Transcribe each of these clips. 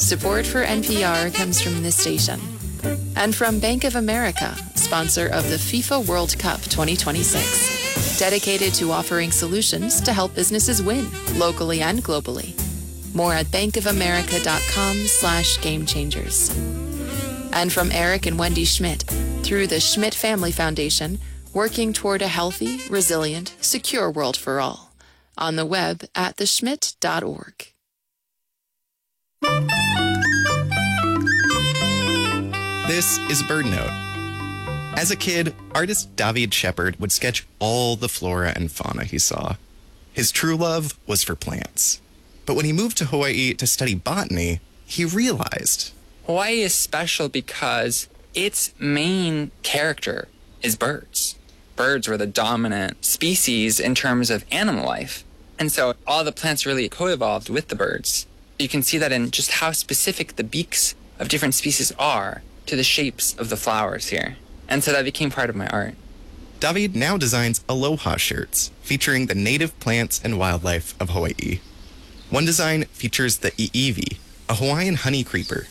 Support for NPR comes from this station. And from Bank of America, sponsor of the FIFA World Cup 2026. Dedicated to offering solutions to help businesses win, locally and globally. More at bankofamerica.com/gamechangers. And from Eric and Wendy Schmidt, through the Schmidt Family Foundation, working toward a healthy, resilient, secure world for all. On the web at theschmidt.org. This is BirdNote. As a kid, artist David Shepard would sketch all the flora and fauna he saw. His true love was for plants. But when he moved to Hawaii to study botany, he realized Hawaii is special because its main character is birds. Birds were the dominant species in terms of animal life. And so all the plants really co-evolved with the birds. You can see that in just how specific the beaks of different species are to the shapes of the flowers here. And so that became part of my art. David now designs aloha shirts featuring the native plants and wildlife of Hawaii. One design features the iiwi, a Hawaiian honey creeper.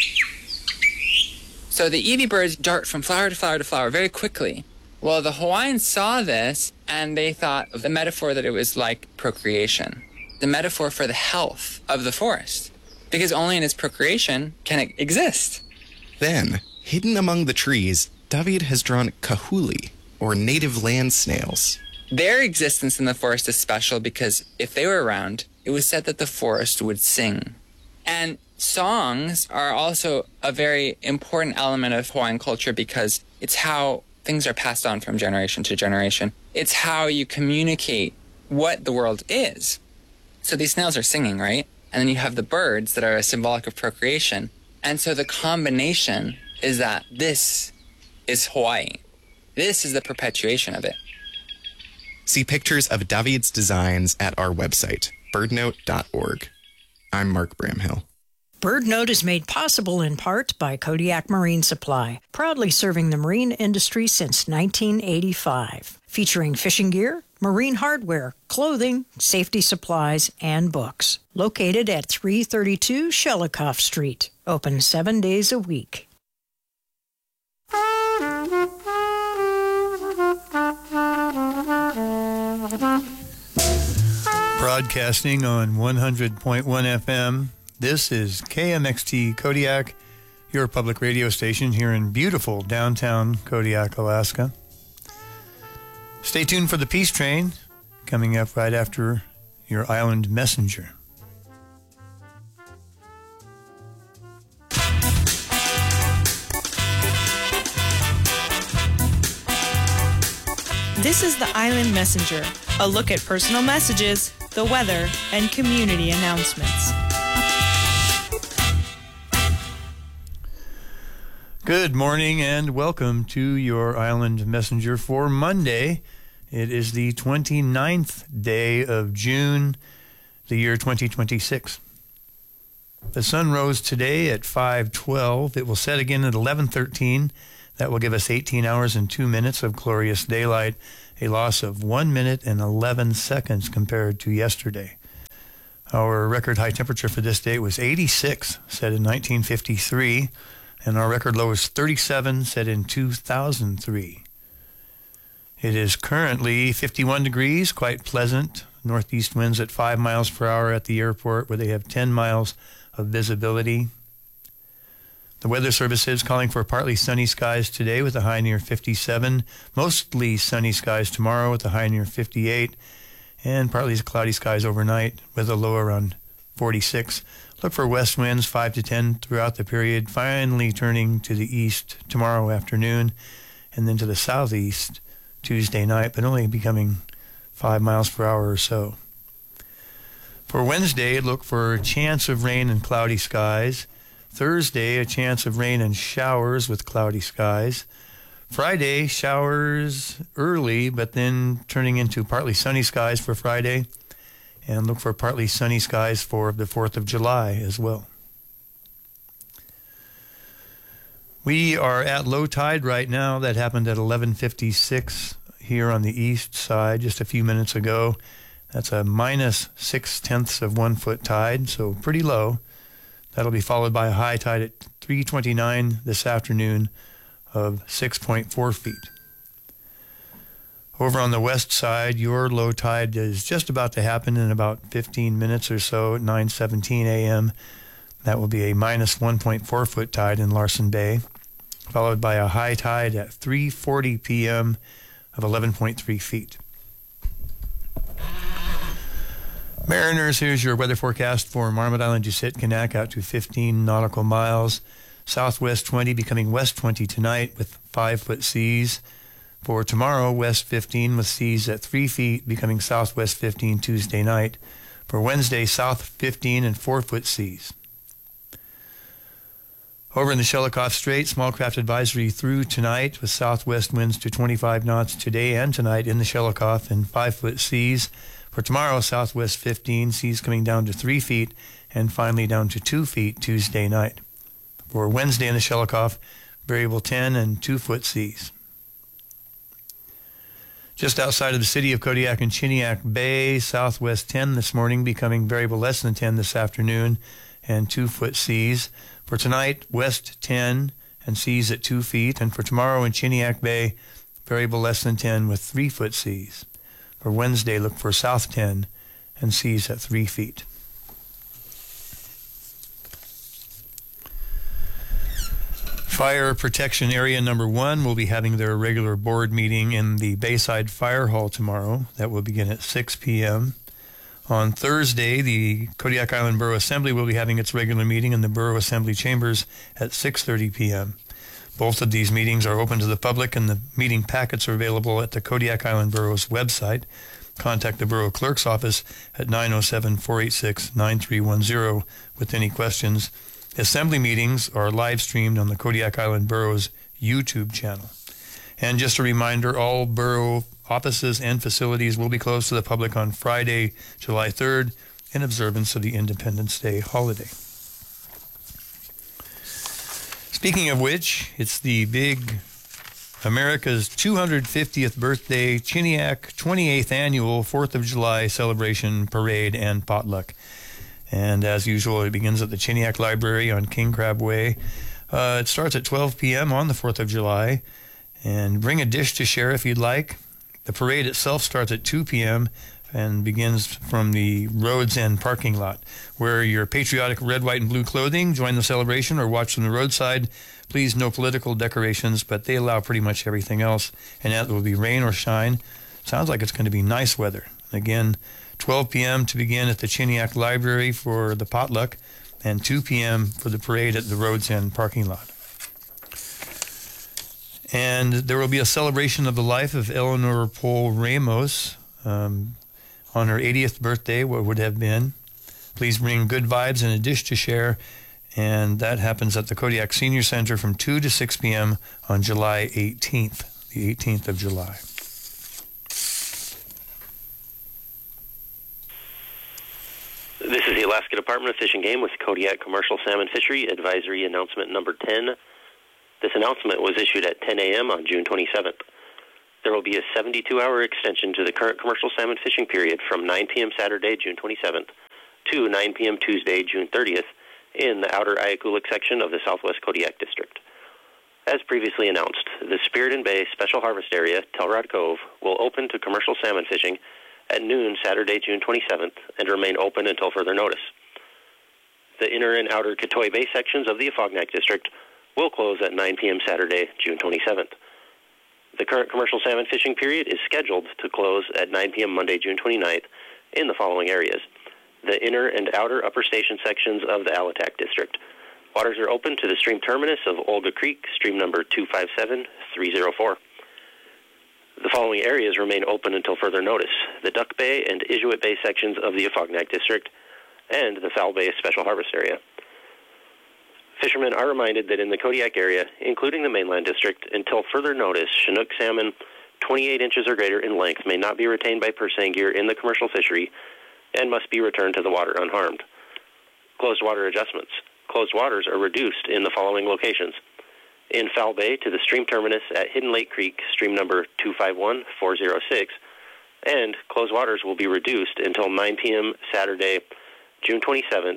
So the iiwi birds dart from flower to flower to flower very quickly. Well, the Hawaiians saw this and they thought of the metaphor that it was like procreation, the metaphor for the health of the forest, because only in its procreation can it exist. Then, hidden among the trees, David has drawn kahuli, or native land snails. Their existence in the forest is special because if they were around, it was said that the forest would sing. And songs are also a very important element of Hawaiian culture because it's how things are passed on from generation to generation. It's how you communicate what the world is. So these snails are singing, right? And then you have the birds that are symbolic of procreation. And so the combination is that this is Hawaii. This is the perpetuation of it. See pictures of David's designs at our website, birdnote.org. I'm Mark Bramhill. BirdNote is made possible in part by Kodiak Marine Supply, proudly serving the marine industry since 1985. Featuring fishing gear, marine hardware, clothing, safety supplies, and books. Located at 332 Shelikoff Street. Open 7 days a week. Broadcasting on 100.1 FM. This is KMXT Kodiak, your public radio station here in beautiful downtown Kodiak, Alaska. Stay tuned for the Peace Train, coming up right after your Island Messenger. This is the Island Messenger, a look at personal messages, the weather, and community announcements. Good morning and welcome to your Island Messenger for Monday. It is the 29th day of June, the year 2026. The sun rose today at 5:12. It will set again at 11:13. That will give us 18 hours and 2 minutes of glorious daylight, a loss of 1 minute and 11 seconds compared to yesterday. Our record high temperature for this day was 86, set in 1953. And our record low is 37, set in 2003. It is currently 51 degrees, quite pleasant. Northeast winds at 5 miles per hour at the airport, where they have 10 miles of visibility. The Weather Service is calling for partly sunny skies today with a high near 57. Mostly sunny skies tomorrow with a high near 58. And partly cloudy skies overnight with a low around 46. Look for west winds 5 to 10 throughout the period, finally turning to the east tomorrow afternoon and then to the southeast Tuesday night, but only becoming 5 miles per hour or so. For Wednesday, look for a chance of rain and cloudy skies. Thursday, a chance of rain and showers with cloudy skies. Friday, showers early, but then turning into partly sunny skies for Friday. And look for partly sunny skies for the 4th of July as well. We are at low tide right now. That happened at 11:56 here on the east side just a few minutes ago. That's a minus 0.6 of 1 foot tide, so pretty low. That'll be followed by a high tide at 3:29 this afternoon of 6.4 feet. Over on the west side, your low tide is just about to happen in about 15 minutes or so at 9:17 a.m. That will be a minus 1.4 foot tide in Larsen Bay, followed by a high tide at 3:40 p.m. of 11.3 feet. Mariners, here's your weather forecast for Marmot Island, Usit-Kanak out to 15 nautical miles. Southwest 20 becoming west 20 tonight with 5-foot seas. For tomorrow, west 15 with seas at 3 feet becoming southwest 15 Tuesday night. For Wednesday, south 15 and 4-foot seas. Over in the Shelikof Strait, small craft advisory through tonight with southwest winds to 25 knots today and tonight in the Shelikof and 5-foot seas. For tomorrow, southwest 15, seas coming down to 3 feet and finally down to 2 feet Tuesday night. For Wednesday in the Shelikof, variable 10 and 2-foot seas. Just outside of the city of Kodiak and Chiniak Bay, southwest 10 this morning, becoming variable less than 10 this afternoon, and 2-foot seas. For tonight, west 10 and seas at 2 feet, and for tomorrow in Chiniak Bay, variable less than 10 with 3-foot seas. For Wednesday, look for south 10 and seas at 3 feet. Fire Protection Area Number 1 will be having their regular board meeting in the Bayside Fire Hall tomorrow. That will begin at 6 p.m. On Thursday, the Kodiak Island Borough Assembly will be having its regular meeting in the Borough Assembly Chambers at 6:30 p.m. Both of these meetings are open to the public, and the meeting packets are available at the Kodiak Island Borough's website. Contact the Borough Clerk's office at 907-486-9310 with any questions. Assembly meetings are live streamed on the Kodiak Island Borough's YouTube channel. And just a reminder, all borough offices and facilities will be closed to the public on Friday, July 3rd, in observance of the Independence Day holiday. Speaking of which, it's the big America's 250th birthday Chiniak 28th annual 4th of July celebration parade and potluck. And as usual, it begins at the Chiniak Library on King Crab Way. It starts at 12 p.m. on the 4th of July. And bring a dish to share if you'd like. The parade itself starts at 2 p.m. and begins from the Roads End parking lot. Wear your patriotic red, white, and blue clothing, join the celebration, or watch from the roadside. Please, no political decorations, but they allow pretty much everything else. And that will be rain or shine. Sounds like it's going to be nice weather. Again, 12 p.m. to begin at the Chiniak Library for the potluck, and 2 p.m. for the parade at the Roads End parking lot. And there will be a celebration of the life of Eleanor Pohl Ramos on her 80th birthday, what would have been. Please bring good vibes and a dish to share. And that happens at the Kodiak Senior Center from 2 to 6 p.m. on July 18th, the 18th of July. This is the Alaska Department of Fish and Game with Kodiak Commercial Salmon Fishery Advisory Announcement Number 10. This announcement was issued at 10 a.m. on June 27th. There will be a 72-hour extension to the current commercial salmon fishing period from 9 p.m. Saturday, June 27th to 9 p.m. Tuesday, June 30th in the outer Ayakulik section of the Southwest Kodiak District. As previously announced, the Spirit Bay Special Harvest Area, Telrod Cove, will open to commercial salmon fishing at noon Saturday, June 27th and remain open until further notice. The inner and outer Katoy Bay sections of the Afognak District will close at 9 p.m. Saturday, June 27th. The current commercial salmon fishing period is scheduled to close at 9 p.m. Monday, June 29th in the following areas: the inner and outer upper station sections of the Alatak District. Waters are open to the stream terminus of Olga Creek, stream number 257304. The following areas remain open until further notice: the Duck Bay and Inuit Bay sections of the Afognak District and the Foul Bay Special Harvest Area. Fishermen are reminded that in the Kodiak area, including the mainland district, until further notice, Chinook salmon 28 inches or greater in length may not be retained by purse-seine gear in the commercial fishery and must be returned to the water unharmed. Closed water adjustments. Closed waters are reduced in the following locations: in Foul Bay to the stream terminus at Hidden Lake Creek, stream number 251406, and closed waters will be reduced until 9 p.m. Saturday, June 27th,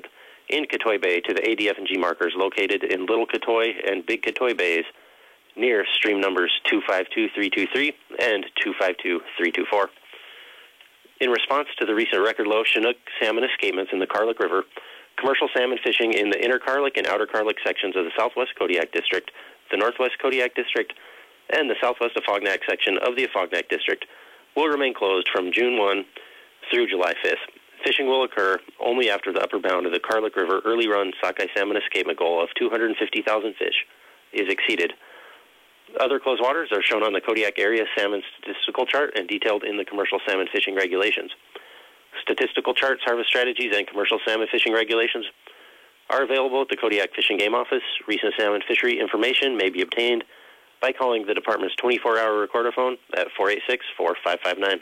in Cotoy Bay to the ADF&G markers located in Little Cotoy and Big Cotoy Bays near stream numbers 252323 and 252324. In response to the recent record low Chinook salmon escapements in the Carlick River, commercial salmon fishing in the Inner Carlick and Outer Carlick sections of the Southwest Kodiak District, the Northwest Kodiak District, and the Southwest Afognak section of the Afognak District will remain closed from June 1 through July 5th. Fishing will occur only after the upper bound of the Carlick River early run sockeye salmon escapement goal of 250,000 fish is exceeded. Other closed waters are shown on the Kodiak Area Salmon Statistical Chart and detailed in the Commercial Salmon Fishing Regulations. Statistical charts, harvest strategies, and commercial salmon fishing regulations are available at the Kodiak Fish and Game Office. Recent salmon fishery information may be obtained by calling the department's 24-hour recorder phone at 486-4559.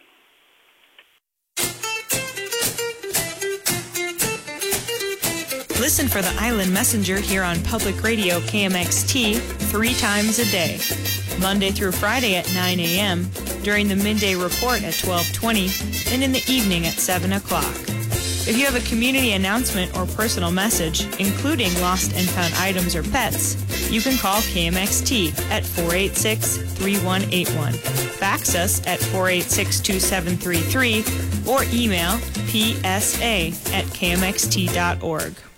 Listen for the Island Messenger here on Public Radio KMXT 3 times a day, Monday through Friday at 9 a.m., during the midday report at 12:20, and in the evening at 7 o'clock. If you have a community announcement or personal message, including lost and found items or pets, you can call KMXT at 486-3181, fax us at 486-2733, or email psa@kmxt.org.